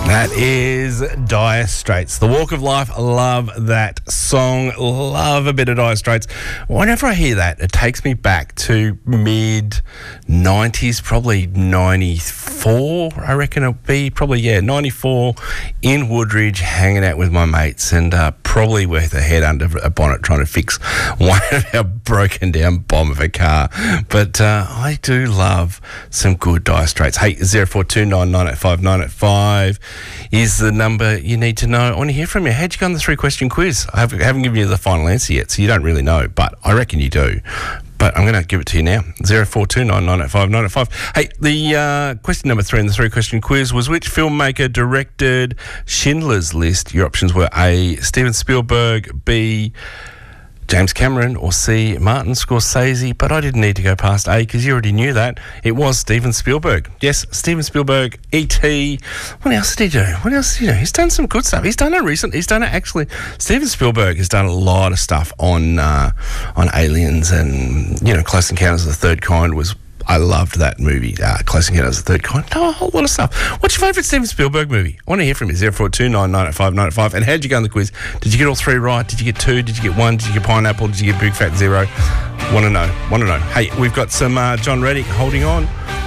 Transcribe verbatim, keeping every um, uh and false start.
That is Dire Straits. The Walk of Life. Love that song. Love a bit of Dire Straits. Whenever I hear that, it takes me back to mid nineties, probably ninety-four, I reckon it'll be. Probably, yeah, ninety-four, in Woodridge, hanging out with my mates, and uh, probably with a head under a bonnet trying to fix one of our broken down bomb of a car. But uh, I do love some good Dire Straits. Hey, zero four two nine nine eight five nine eight five is the number you need to know. I want to hear from you. How'd you go on the three-question quiz? I haven't, haven't given you the final answer yet, so you don't really know, but I reckon you do. But I'm going to give it to you now. zero four two nine nine eight five nine eight five. Hey, the uh, question number three in the three-question quiz was, which filmmaker directed Schindler's List? Your options were A, Steven Spielberg, B, James Cameron, or C, Martin Scorsese. But I didn't need to go past A because you already knew that. It was Steven Spielberg. Yes, Steven Spielberg, E T What else did he do? What else did he do? He's done some good stuff. He's done it recently. He's done it actually. Steven Spielberg has done a lot of stuff on uh, on Aliens, and, you know, Close Encounters of the Third Kind was... I loved that movie, uh, Close Encounters of the Third Kind. Oh, a whole lot of stuff. What's your favourite Steven Spielberg movie? I want to hear from you. zero four two nine nine eight five nine eight five. And how did you go on the quiz? Did you get all three right? Did you get two? Did you get one? Did you get pineapple? Did you get big fat zero? Want to know. Want to know. Hey, we've got some uh, John Reddick holding on.